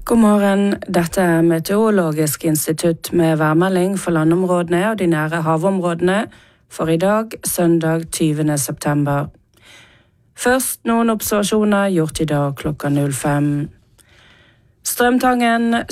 God morgen, dette er Meteorologisk institutt med værmelding for landområdene og de nære havområdene for i dag, søndag 20. september. Først noen observasjoner gjort i dag klokka 05. Strømtangen